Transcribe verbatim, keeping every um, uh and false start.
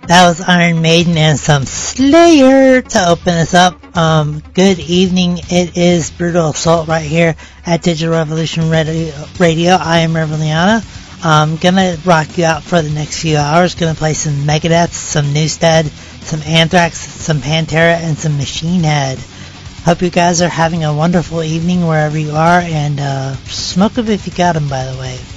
That was Iron Maiden and some Slayer to open us up. Um, good evening. It is Brutal Assault right here at Digital Revolution Radio. I am Reveliana. I'm gonna rock you out for the next few hours. Gonna play some Megadeth, some Newstead, some Anthrax, some Pantera, and some Machine Head. Hope you guys are having a wonderful evening wherever you are, and uh, smoke them if you got them, by the way.